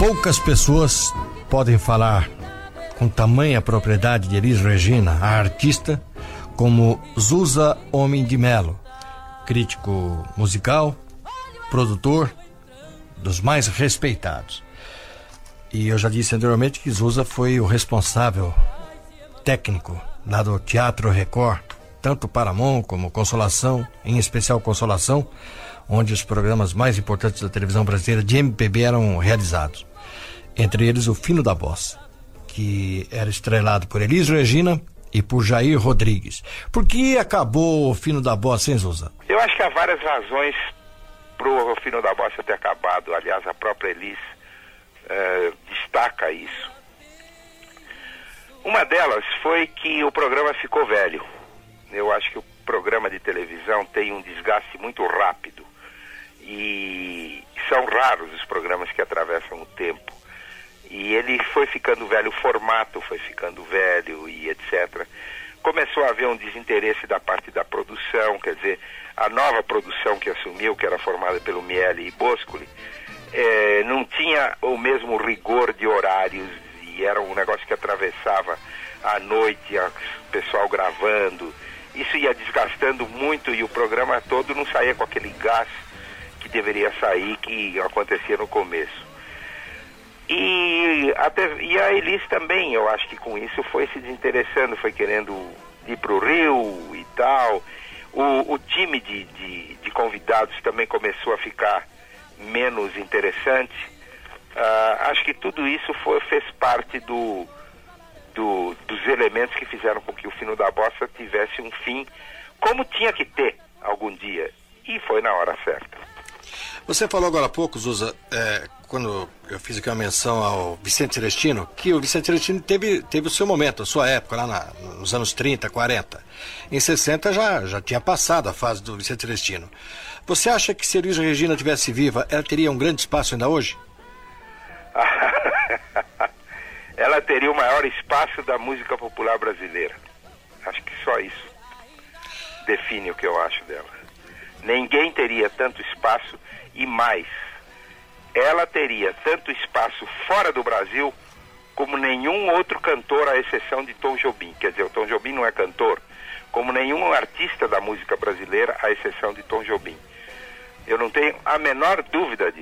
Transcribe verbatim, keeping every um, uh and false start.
Poucas pessoas podem falar com tamanha propriedade de Elis Regina, a artista, como Zusa Homem de Melo, crítico musical, produtor, dos mais respeitados. E eu já disse anteriormente que Zusa foi o responsável técnico lá do Teatro Record, tanto Paramount como Consolação, em especial Consolação, onde os programas mais importantes da televisão brasileira de M P B eram realizados. Entre eles o Fino da Bossa, que era estrelado por Elis Regina e por Jair Rodrigues. Por que acabou o Fino da Bossa, hein, Zusa? Eu acho que há várias razões pro Fino da Bossa ter acabado. Aliás, a própria Elis eh, destaca isso. Uma delas foi que o programa ficou velho. Eu acho que o programa de televisão tem um desgaste muito rápido. E são raros os programas que atravessam o tempo. E ele foi ficando velho, o formato foi ficando velho e etcétera. Começou a haver um desinteresse da parte da produção, quer dizer, a nova produção que assumiu, que era formada pelo Miele e Boscoli, eh, não tinha o mesmo rigor de horários, e era um negócio que atravessava a noite, o pessoal gravando. Isso ia desgastando muito e o programa todo não saía com aquele gás que deveria sair, que acontecia no começo. E, até, e a Elis também, eu acho que com isso foi se desinteressando, foi querendo ir para o Rio e tal. O, o time de, de, de convidados também começou a ficar menos interessante. Uh, acho que tudo isso foi, fez parte do, do, dos elementos que fizeram com que o Fino da Bossa tivesse um fim, como tinha que ter algum dia, e foi na hora certa. Você falou agora há pouco, Zusa, é, quando eu fiz aqui uma menção ao Vicente Celestino, que o Vicente Celestino teve, teve o seu momento, a sua época, lá na, nos anos trinta, quarenta. Em sessenta já, já tinha passado a fase do Vicente Celestino. Você acha que se Elis Regina tivesse viva, ela teria um grande espaço ainda hoje? Ela teria o maior espaço da música popular brasileira. Acho que só isso define o que eu acho dela. Ninguém teria tanto espaço e mais. Ela teria tanto espaço fora do Brasil como nenhum outro cantor, à exceção de Tom Jobim. Quer dizer, o Tom Jobim não é cantor, como nenhum artista da música brasileira, à exceção de Tom Jobim. Eu não tenho a menor dúvida disso.